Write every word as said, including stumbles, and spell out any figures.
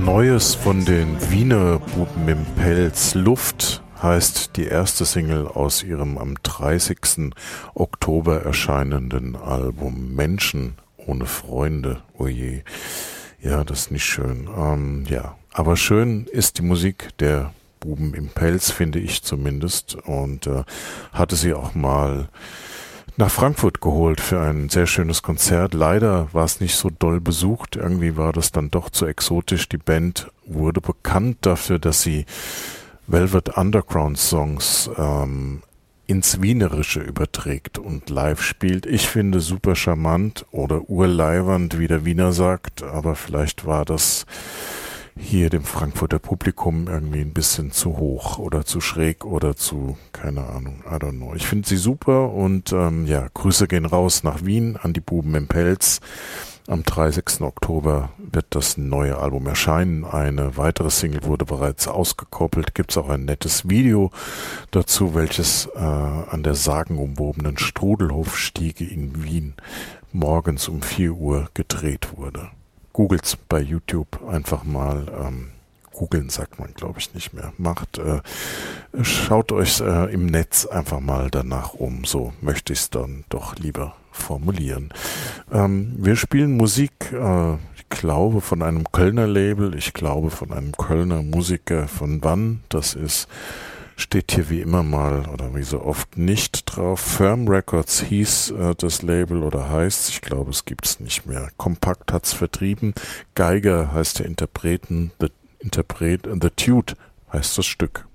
Neues von den Wiener Buben im Pelz. Luft heißt die erste Single aus ihrem am dreißigsten Oktober erscheinenden Album Menschen ohne Freunde. Oje, ja, das ist nicht schön. Ähm, ja, aber schön ist die Musik der Buben im Pelz, finde ich zumindest, und äh, hatte sie auch mal nach Frankfurt geholt für ein sehr schönes Konzert. Leider war es nicht so doll besucht. Irgendwie war das dann doch zu exotisch. Die Band wurde bekannt dafür, dass sie Velvet Underground Songs ähm, ins Wienerische überträgt und live spielt. Ich finde super charmant oder urleiwand, wie der Wiener sagt, aber vielleicht war das hier dem Frankfurter Publikum irgendwie ein bisschen zu hoch oder zu schräg oder zu, keine Ahnung, I don't know. Ich finde sie super und ähm, ja, Grüße gehen raus nach Wien an die Buben im Pelz. Am dreißigsten Oktober wird das neue Album erscheinen. Eine weitere Single wurde bereits ausgekoppelt. Gibt es auch ein nettes Video dazu, welches äh, an der sagenumwobenen Strudelhofstiege in Wien morgens um vier Uhr gedreht wurde. Googles bei YouTube einfach mal, ähm, googeln sagt man glaube ich nicht mehr, macht, äh, schaut euch äh, im Netz einfach mal danach um, so möchte ich es dann doch lieber formulieren. Ähm, wir spielen Musik, äh, ich glaube von einem Kölner Label, ich glaube von einem Kölner Musiker, von wann das ist, steht hier wie immer mal oder wie so oft nicht drauf. Firm Records hieß äh, das Label oder heißt, ich glaube es gibt es nicht mehr. Kompakt hat's vertrieben. Geiger heißt der Interpreten, The Interpret, The Tude heißt das Stück.